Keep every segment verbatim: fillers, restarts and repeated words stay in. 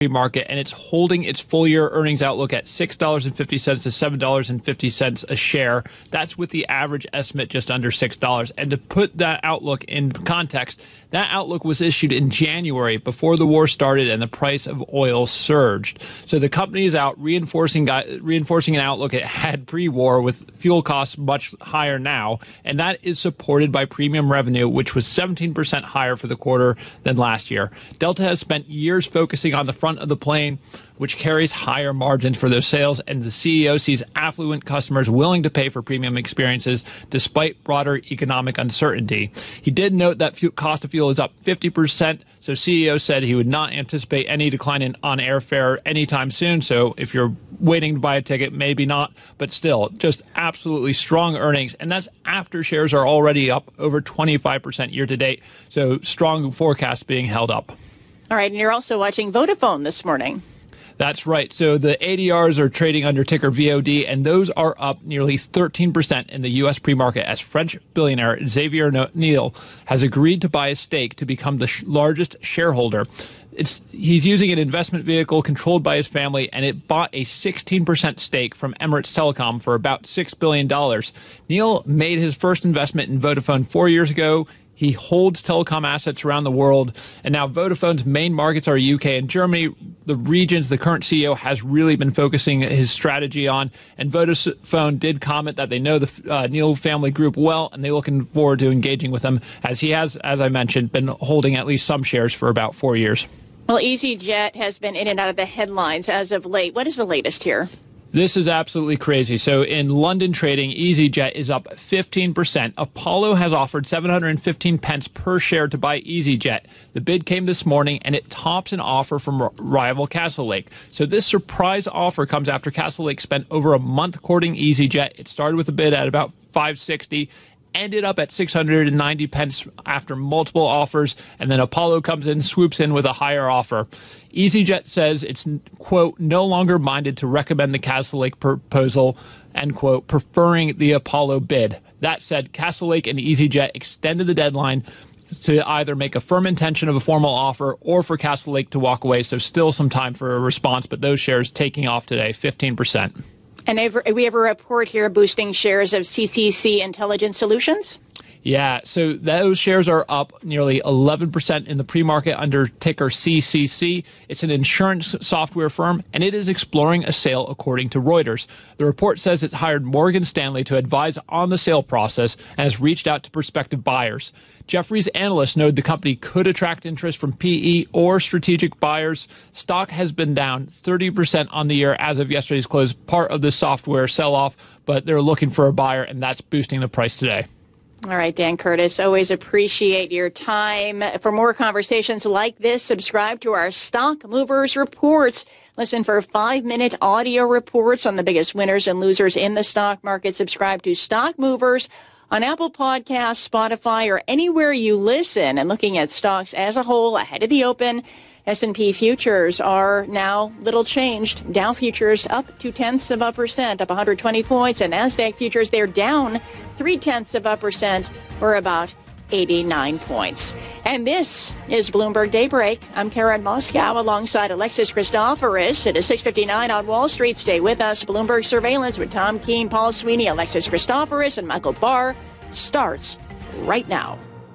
market, and it's holding its full-year earnings outlook at six dollars and fifty cents to seven dollars and fifty cents a share. That's with the average estimate just under six dollars. And to put that outlook in context, that outlook was issued in January before the war started and the price of oil surged. So the company is out reinforcing reinforcing an outlook it had pre-war with fuel costs much higher now, and that is supported by premium revenue, which was seventeen percent higher for the quarter than last year. Delta has spent years focusing on the front of the plane, which carries higher margins for those sales, and the C E O sees affluent customers willing to pay for premium experiences despite broader economic uncertainty. He did note that fuel, cost of fuel is up fifty percent, so C E O said he would not anticipate any decline in on-air fare anytime soon, so if you're waiting to buy a ticket, maybe not, but still, just absolutely strong earnings, and that's after shares are already up over twenty-five percent year-to-date, so strong forecast being held up. All right, and you're also watching Vodafone this morning. That's right. So the A D Rs are trading under ticker V O D, and those are up nearly thirteen percent in the U S pre-market as French billionaire Xavier Niel has agreed to buy a stake to become the sh- largest shareholder. It's, he's using an investment vehicle controlled by his family, and it bought a sixteen percent stake from Emirates Telecom for about six billion dollars. Niel made his first investment in Vodafone four years ago. He holds telecom assets around the world, and now Vodafone's main markets are U K and Germany, the regions the current C E O has really been focusing his strategy on. And Vodafone did comment that they know the uh, Niel family group well, and they're looking forward to engaging with them, as he has, as I mentioned, been holding at least some shares for about four years. Well, EasyJet has been in and out of the headlines as of late. What is the latest here? This is absolutely crazy. So in London trading, EasyJet is up fifteen percent. Apollo has offered seven hundred fifteen pence per share to buy EasyJet. The bid came this morning, and it tops an offer from rival Castlelake. So this surprise offer comes after Castlelake spent over a month courting EasyJet. It started with a bid at about five sixty. Ended up at six hundred ninety pence after multiple offers, and then Apollo comes in, swoops in with a higher offer. EasyJet says it's, quote, no longer minded to recommend the Castlelake proposal, end quote, preferring the Apollo bid. That said, Castlelake and EasyJet extended the deadline to either make a firm intention of a formal offer or for Castlelake to walk away, so still some time for a response, but those shares taking off today, fifteen percent. And we have a report here boosting shares of C C C Intelligent Solutions. Yeah, so those shares are up nearly eleven percent in the pre-market under ticker C C C. It's an insurance software firm, and it is exploring a sale according to Reuters. The report says it's hired Morgan Stanley to advise on the sale process and has reached out to prospective buyers. Jefferies analysts noted the company could attract interest from P E or strategic buyers. Stock has been down thirty percent on the year as of yesterday's close, part of the software sell-off, but they're looking for a buyer, and that's boosting the price today. All right, Dan Curtis, always appreciate your time. For more conversations like this, subscribe to our Stock Movers Reports. Listen for five-minute audio reports on the biggest winners and losers in the stock market. Subscribe to Stock Movers on Apple Podcasts, Spotify, or anywhere you listen. And looking at stocks as a whole ahead of the open, S and P futures are now little changed. Dow futures up two-tenths of a percent, up one hundred twenty points, and NASDAQ futures, they're down three-tenths of a percent, or about eighty-nine points. And this is Bloomberg Daybreak. I'm Karen Moscow alongside Alexis Christoforous. It is six fifty-nine on Wall Street. Stay with us. Bloomberg Surveillance with Tom Keene, Paul Sweeney, Alexis Christoforous, and Michael Barr starts right now.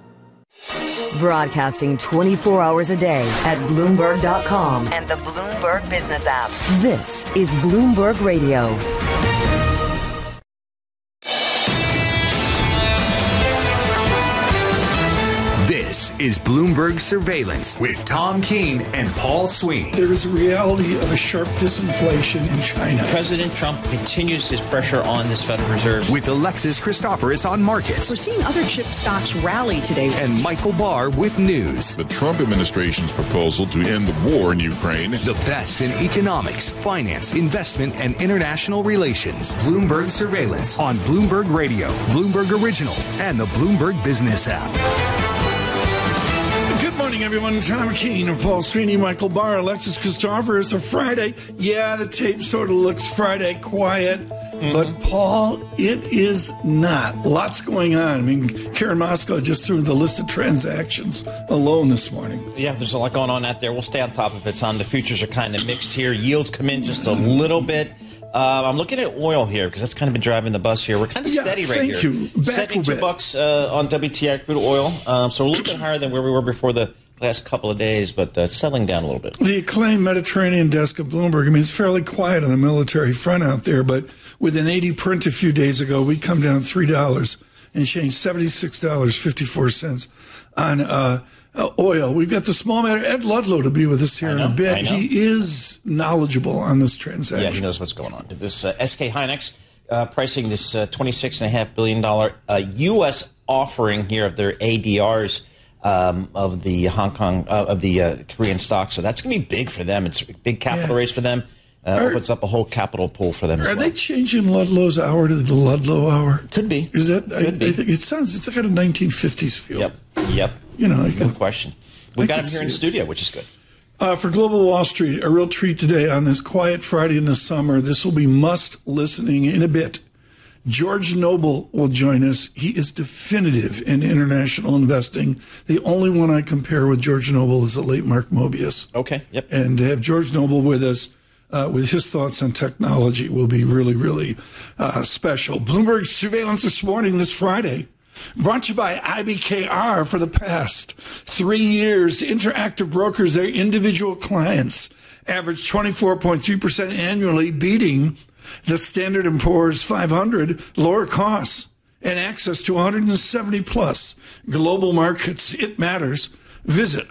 Broadcasting twenty-four hours a day at Bloomberg dot com and the Bloomberg Business app. This is Bloomberg Radio. This is Bloomberg Surveillance with Tom Keene and Paul Sweeney. There is a reality of a sharp disinflation in China. President Trump continues his pressure on this Federal Reserve. With Alexis Christoforous on markets. We're seeing other chip stocks rally today. And Michael Barr with news. The Trump administration's proposal to end the war in Ukraine. The best in economics, finance, investment, and international relations. Bloomberg Surveillance on Bloomberg Radio, Bloomberg Originals, and the Bloomberg Business app. morning, everyone. Tom Keene and Paul Sweeney, Michael Barr, Alexis Christopher. It's a Friday. Yeah, the tape sort of looks Friday quiet. Mm-hmm. But, Paul, it is not. Lots going on. I mean, Karen Moscow just threw the list of transactions alone this morning. Yeah, there's a lot going on out there. We'll stay on top of it, Tom. The futures are kind of mixed here. Yields come in just a little bit. Uh, I'm looking at oil here because that's kind of been driving the bus here. We're kind of yeah, steady right thank here. You. Back seventy-two bucks uh, on W T I crude oil. Um, so a little bit higher than where we were before the last couple of days, but uh, settling down a little bit. The acclaimed Mediterranean desk of Bloomberg, I mean, it's fairly quiet on the military front out there, but with an eighty print a few days ago, we come down three dollars and change seventy-six dollars and fifty-four cents on uh, uh, oil. We've got the small matter, Ed Ludlow, to be with us here know, in a bit. I know. He is knowledgeable on this transaction. Yeah, he knows what's going on. This uh, S K Hynix uh, pricing this uh, twenty-six point five billion dollars uh, U S offering here of their A D Rs um, of the Hong Kong, uh, of the uh, Korean stock. So that's going to be big for them. It's a big capital yeah. raise for them. Uh, are, opens up a whole capital pool for them as Are well. they changing Ludlow's hour to the Ludlow hour? Could be. Is that? Could I, be. I think it sounds. It's like a nineteen fifties feel. Yep. Yep. You know, I good can, question. We I got him here in it. studio, which is good. Uh, for Global Wall Street, a real treat today on this quiet Friday in the summer. This will be must listening in a bit. George Noble will join us. He is definitive in international investing. The only one I compare with George Noble is the late Mark Mobius. Okay. Yep. And to have George Noble with us uh, with his thoughts on technology will be really, really uh, special. Bloomberg Surveillance this morning, this Friday. Brought to you by I B K R. For the past three years, Interactive Brokers, their individual clients, averaged twenty-four point three percent annually, beating the Standard and Poor's five hundred, lower costs, and access to one hundred seventy plus global markets. It matters. Visit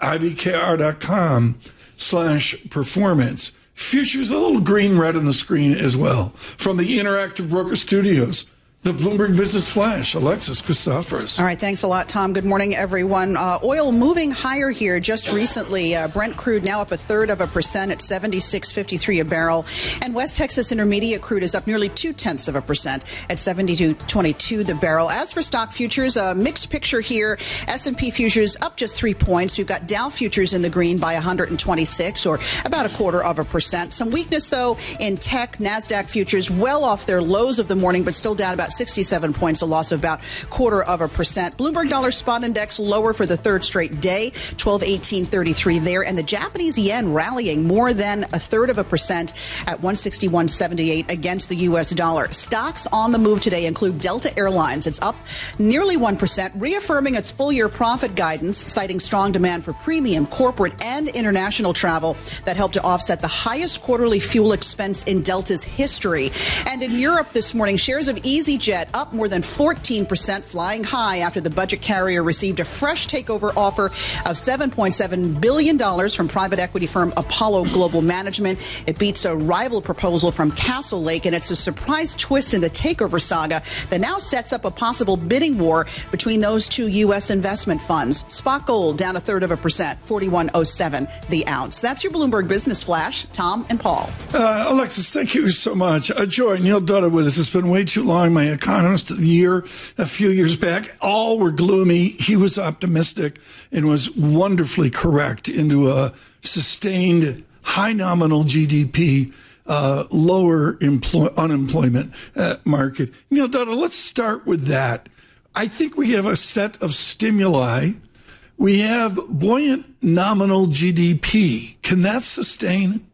ibkr.com slash performance. Futures a little green red on the screen as well. From the Interactive Broker Studios, the Bloomberg Business Flash, Alexis Christophers. All right, thanks a lot, Tom. Good morning, everyone. Uh, oil moving higher here just recently. Uh, Brent crude now up a third of a percent at seventy-six fifty-three a barrel. And West Texas Intermediate crude is up nearly two-tenths of a percent at seventy-two twenty-two the barrel. As for stock futures, a mixed picture here. S and P futures up just three points. We've got Dow futures in the green by one hundred twenty-six, or about a quarter of a percent. Some weakness, though, in tech. NASDAQ futures well off their lows of the morning, but still down about sixty-seven points, a loss of about quarter of a percent. Bloomberg Dollar Spot Index lower for the third straight day, twelve eighteen thirty-three there. And the Japanese yen rallying more than a third of a percent at one sixty-one seventy-eight against the U S dollar. Stocks on the move today include Delta Airlines. It's up nearly one percent, reaffirming its full-year profit guidance, citing strong demand for premium, corporate, and international travel that helped to offset the highest quarterly fuel expense in Delta's history. And in Europe this morning, shares of EasyJet up more than fourteen percent, flying high after the budget carrier received a fresh takeover offer of seven point seven billion dollars from private equity firm Apollo Global Management. It beats a rival proposal from Castle Lake, and it's a surprise twist in the takeover saga that now sets up a possible bidding war between those two U S investment funds. Spot gold down a third of a percent, forty-one oh seven the ounce. That's your Bloomberg Business Flash. Tom and Paul. Uh, Alexis, thank you so much. Uh, Joy, Neil Dutta with us. It's been way too long. My economist of the year a few years back, all were gloomy. He was optimistic and was wonderfully correct into a sustained high nominal G D P, uh, lower employ- unemployment uh, market. Neil Dutta, let's start with that. I think we have a set of stimuli. We have buoyant nominal G D P. Can that sustain?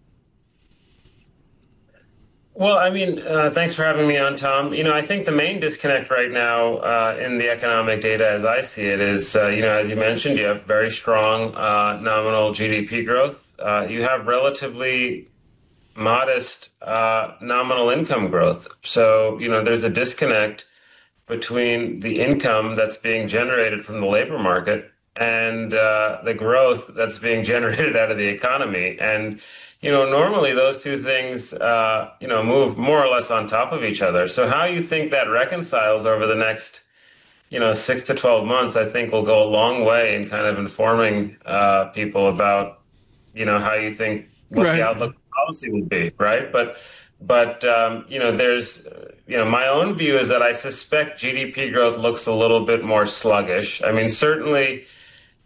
Well, I mean, uh, thanks for having me on, Tom. You know, I think the main disconnect right now uh, in the economic data, as I see it, is, uh, you know, as you mentioned, you have very strong uh, nominal G D P growth. Uh, you have relatively modest uh, nominal income growth. So, you know, there's a disconnect between the income that's being generated from the labor market and uh, the growth that's being generated out of the economy. And you know, normally those two things, uh, you know, move more or less on top of each other. So how you think that reconciles over the next, you know, six to twelve months, I think will go a long way in kind of informing uh, people about, you know, how you think what right. the outlook policy would be, right? But, but um, you know, there's, you know, my own view is that I suspect G D P growth looks a little bit more sluggish. I mean, certainly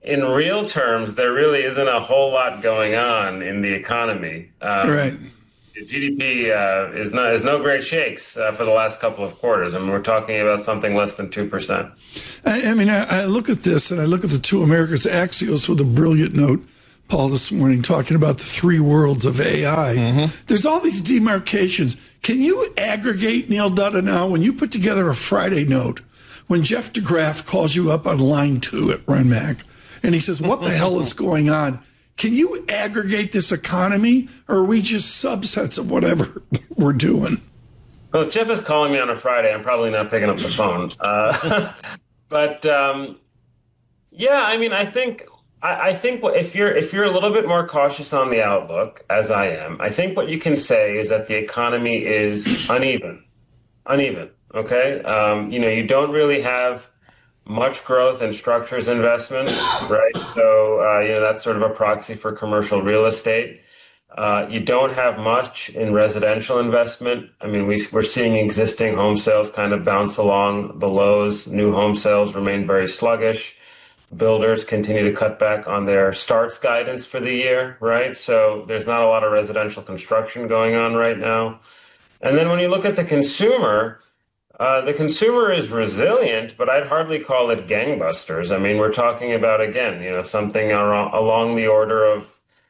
in real terms, there really isn't a whole lot going on in the economy. Um, right. G D P uh, is no is no great shakes uh, for the last couple of quarters. I mean, we're talking about something less than two percent. I, I mean, I, I look at this and I look at the two Americas, Axios with a brilliant note, Paul, this morning, talking about the three worlds of A I. Mm-hmm. There's all these demarcations. Can you aggregate, Neil Dutta, now, when you put together a Friday note, when Jeff DeGraff calls you up on line two at Renmac, and he says, what the hell is going on? Can you aggregate this economy, or are we just subsets of whatever we're doing? Well, if Jeff is calling me on a Friday, I'm probably not picking up the phone. Uh, but um, yeah, I mean, I think I, I think if you're if you're a little bit more cautious on the outlook, as I am, I think what you can say is that the economy is uneven, uneven. Okay, um, you know, you don't really have much growth in structures investment, right? So, uh, you know, that's sort of a proxy for commercial real estate. Uh, you don't have much in residential investment. I mean, we, we're seeing existing home sales kind of bounce along the lows. New home sales remain very sluggish. Builders continue to cut back on their starts guidance for the year, right? So there's not a lot of residential construction going on right now. And then when you look at the consumer, Uh, the consumer is resilient, but I'd hardly call it gangbusters. I mean, we're talking about, again, you know, something around, along the order of,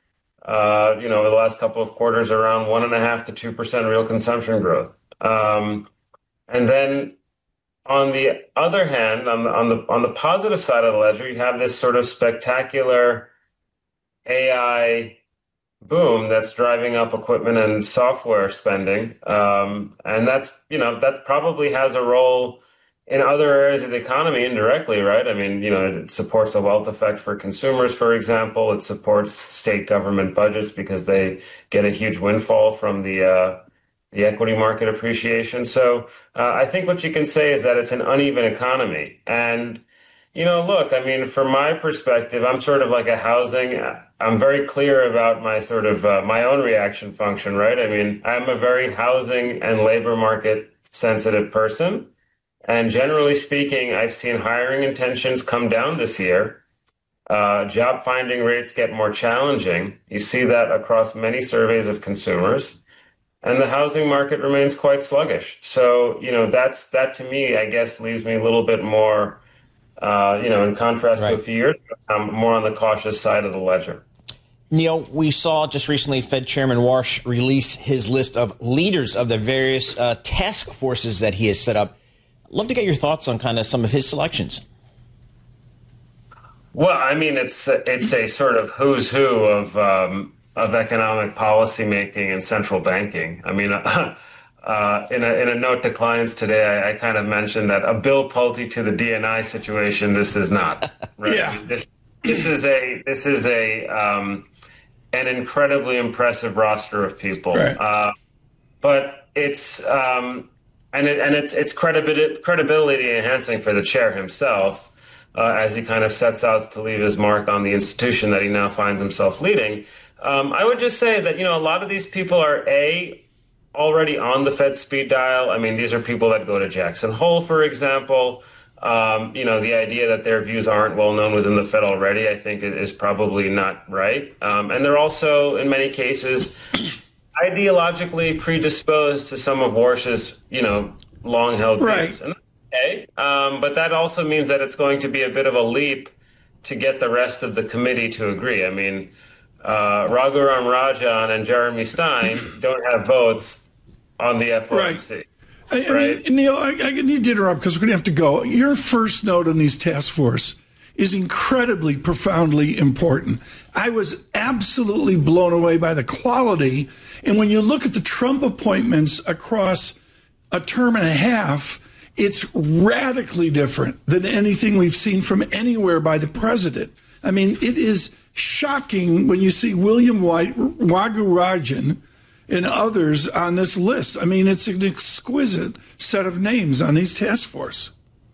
uh, you know, the last couple of quarters around one and a half to two percent real consumption growth. Um, and then on the other hand, on the, on the on the positive side of the ledger, you have this sort of spectacular A I boom that's driving up equipment and software spending. Um, and that's, you know, that probably has a role in other areas of the economy indirectly, right? I mean, you know, it supports a wealth effect for consumers, for example. It supports state government budgets because they get a huge windfall from the uh, the equity market appreciation. So uh, I think what you can say is that it's an uneven economy. And you know, look, I mean, from my perspective, I'm sort of like a housing. I'm very clear about my sort of uh, my own reaction function, right? I mean, I'm a very housing and labor market sensitive person. And generally speaking, I've seen hiring intentions come down this year. Uh, job finding rates get more challenging. You see that across many surveys of consumers. And the housing market remains quite sluggish. So, you know, that's that to me, I guess, leaves me a little bit more Uh, you know, in contrast right. to a few years ago, I'm more on the cautious side of the ledger. Neil, we saw just recently Fed Chairman Warsh release his list of leaders of the various uh, task forces that he has set up. I'd love to get your thoughts on kind of some of his selections. Well, I mean, it's it's a sort of who's who of um, of economic policy making and central banking. I mean. Uh, Uh, in a in a note to clients today, I, I kind of mentioned that a Bill Pulte to the D N I situation. This is not right. Yeah. This this is a this is a um, an incredibly impressive roster of people. Right. Uh, but it's um, and it and it's it's credibility credibility enhancing for the chair himself uh, as he kind of sets out to leave his mark on the institution that he now finds himself leading. Um, I would just say that you know a lot of these people are a already on the Fed speed dial. I mean, these are people that go to Jackson Hole, for example. Um, you know, the idea that their views aren't well known within the Fed already, I think, is probably not right. Um, and they're also, in many cases, ideologically predisposed to some of Warsh's, you know, long-held views. Right. And that's okay. Um, but that also means that it's going to be a bit of a leap to get the rest of the committee to agree. I mean, uh, Raghuram Rajan and Jeremy Stein don't have votes on the F O M C. Right. I, I right? mean, Neil, I, I need to interrupt because we're going to have to go. Your first note on these task force is incredibly, profoundly important. I was absolutely blown away by the quality. And when you look at the Trump appointments across a term and a half, it's radically different than anything we've seen from anywhere by the president. I mean, it is shocking when you see William White, Raghuram, and others on this list. I mean, it's an exquisite set of names on these task force.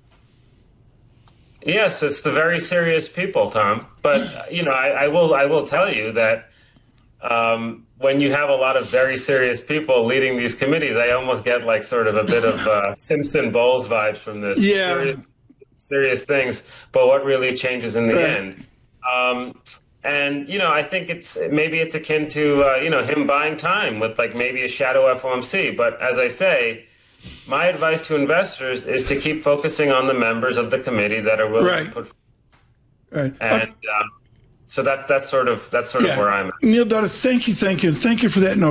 Yes, it's the very serious people, Tom. But you know, I, I will I will tell you that um, when you have a lot of very serious people leading these committees, I almost get like sort of a bit of uh, Simpson Bowles vibes from this. Yeah, serious, serious things. But what really changes in the right. end Um, and, you know, I think it's maybe it's akin to, uh, you know, him buying time with like maybe a shadow F O M C. But as I say, my advice to investors is to keep focusing on the members of the committee that are willing right. to put. Right. And um, so that's that's sort of that's sort yeah. of where I'm at. Neil Daughter, thank you, thank you, thank you for that note.